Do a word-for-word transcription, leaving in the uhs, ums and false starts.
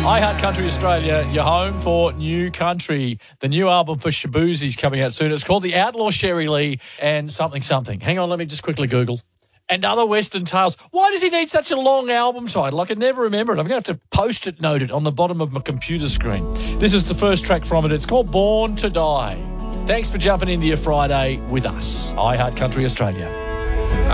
I Heart Country Australia, your home for new country. The new album for Shaboozie's coming out soon. It's called The Outlaw Sherry Lee and something something. Hang on, let me just quickly Google. And Other Western Tales. Why does he need such a long album title? I can never remember it. I'm going to have to post-it note it on the bottom of my computer screen. This is the first track from it. It's called Born to Die. Thanks for jumping into your Friday with us. I Heart Country Australia.